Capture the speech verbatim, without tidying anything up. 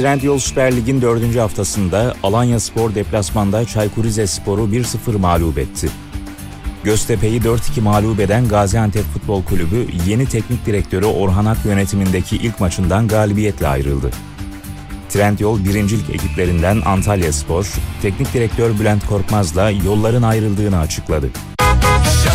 Trendyol Süper Lig'in dördüncü haftasında Alanyaspor deplasmanda Çaykur Rizespor'u bir sıfır mağlup etti. Göztepe'yi dört iki mağlup eden Gaziantep Futbol Kulübü yeni teknik direktörü Orhan Ak yönetimindeki ilk maçından galibiyetle ayrıldı. Trendyol birincilik ekiplerinden Antalyaspor, teknik direktör Bülent Korkmaz'la yolların ayrıldığını açıkladı.